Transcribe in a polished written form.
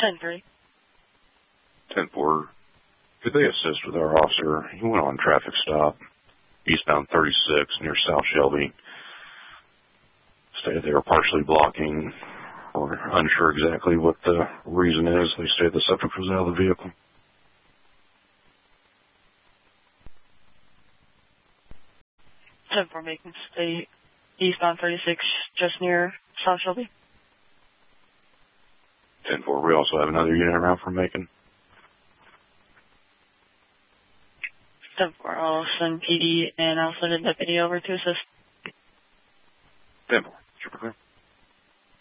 10-3. 10-4. Could they assist with our officer? He went on traffic stop, eastbound 36 near South Shelby. Stated they were partially blocking, or unsure exactly what the reason is. They stated the subject was out of the vehicle. 10-4, Macon State, eastbound 36, just near South Shelby. 10-4. We also have another unit around from Macon. 10-4, I'll send PD and I'll send a deputy over to assist. 10-4. Super clear.